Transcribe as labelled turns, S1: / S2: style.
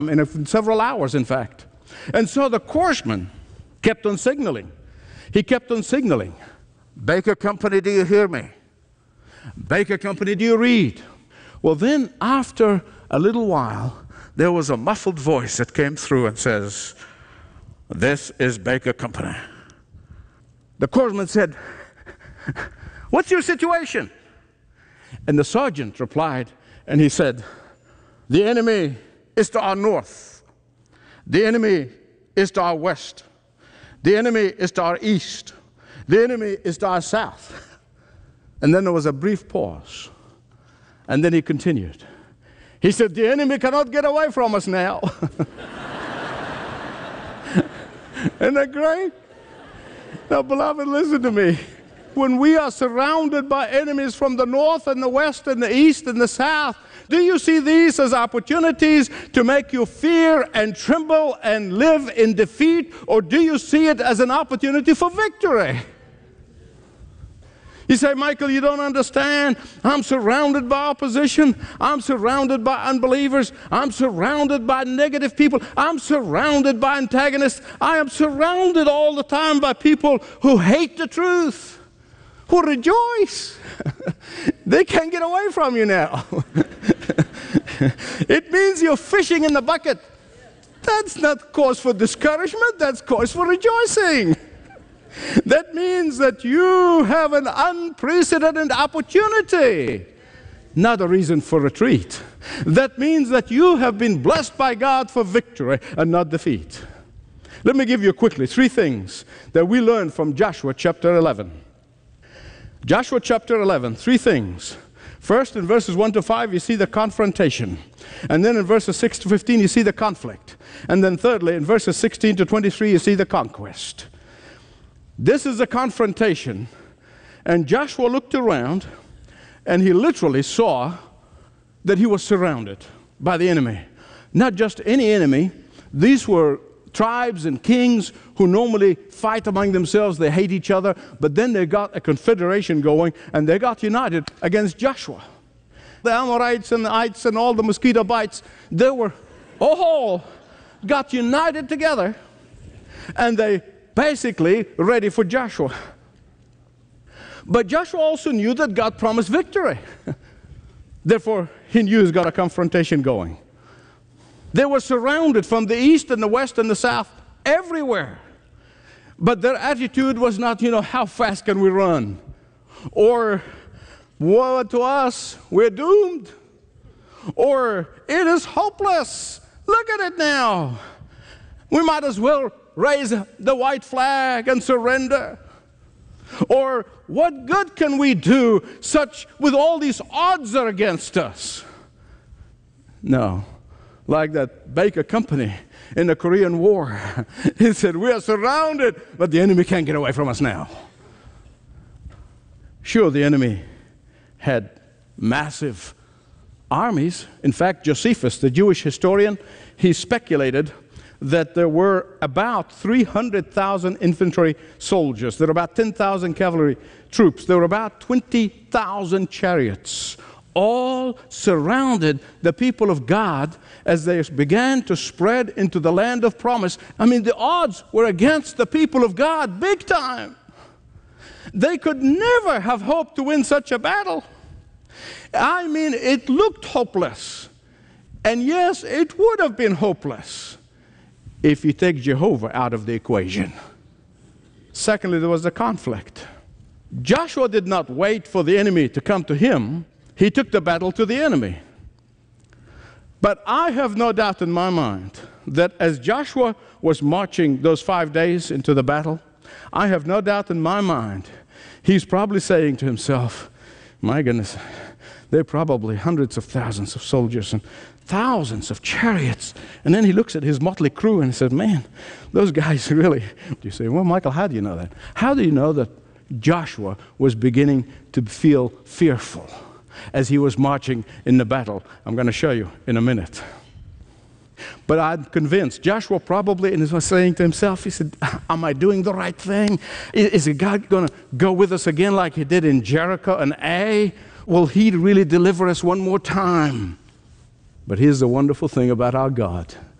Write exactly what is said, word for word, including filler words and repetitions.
S1: in several hours, in fact. And so the courseman kept on signaling. He kept on signaling. Baker Company, do you hear me? Baker Company, do you read? Well, then after a little while, there was a muffled voice that came through and says, "This is Baker Company." The courseman said, "What's your situation?" And the sergeant replied, and he said, "The enemy is to our north. The enemy is to our west. The enemy is to our east. The enemy is to our south." And then there was a brief pause. And then he continued. He said, "The enemy cannot get away from us now." Isn't that great? Now, beloved, listen to me. When we are surrounded by enemies from the north and the west and the east and the south, do you see these as opportunities to make you fear and tremble and live in defeat, or do you see it as an opportunity for victory? You say, "Michael, you don't understand. I'm surrounded by opposition. I'm surrounded by unbelievers. I'm surrounded by negative people. I'm surrounded by antagonists. I am surrounded all the time by people who hate the truth, who rejoice." They can't get away from you now. It means you're fishing in the bucket. That's not cause for discouragement. That's cause for rejoicing. That means that you have an unprecedented opportunity, not a reason for retreat. That means that you have been blessed by God for victory and not defeat. Let me give you quickly three things that we learned from Joshua chapter eleven. Joshua chapter eleven, three things. First, in verses one to five, you see the confrontation. And then in verses six to fifteen, you see the conflict. And then thirdly, in verses sixteen to twenty-three, you see the conquest. This is a confrontation. And Joshua looked around, and he literally saw that he was surrounded by the enemy. Not just any enemy. These were tribes and kings who normally fight among themselves. They hate each other. But then they got a confederation going, and they got united against Joshua. The Amorites and the Ites and all the mosquito bites, they were all got united together, and they basically ready for Joshua. But Joshua also knew that God promised victory. Therefore, he knew he's got a confrontation going. They were surrounded from the east and the west and the south, everywhere. But their attitude was not, you know, how fast can we run? Or, woe to us, we're doomed. Or, it is hopeless. Look at it now. We might as well raise the white flag and surrender. Or, what good can we do such with all these odds are against us? No. Like that Baker Company in the Korean War. He said, "We are surrounded, but the enemy can't get away from us now." Sure, the enemy had massive armies. In fact, Josephus, the Jewish historian, he speculated that there were about three hundred thousand infantry soldiers. There were about ten thousand cavalry troops. There were about twenty thousand chariots. All surrounded the people of God as they began to spread into the land of promise. I mean, the odds were against the people of God big time. They could never have hoped to win such a battle. I mean, it looked hopeless. And yes, it would have been hopeless if you take Jehovah out of the equation. Secondly, there was the conflict. Joshua did not wait for the enemy to come to him. He took the battle to the enemy. But I have no doubt in my mind that as Joshua was marching those five days into the battle, I have no doubt in my mind, he's probably saying to himself, "My goodness, there are probably hundreds of thousands of soldiers and thousands of chariots." And then he looks at his motley crew and he says, "Man, those guys really..." You say, "Well, Michael, how do you know that?" How do you know that Joshua was beginning to feel fearful as he was marching in the battle? I'm going to show you in a minute. But I'm convinced Joshua probably was saying to himself, he said, "Am I doing the right thing? Is God going to go with us again like he did in Jericho and Ai? Will he really deliver us one more time?" But here's the wonderful thing about our God.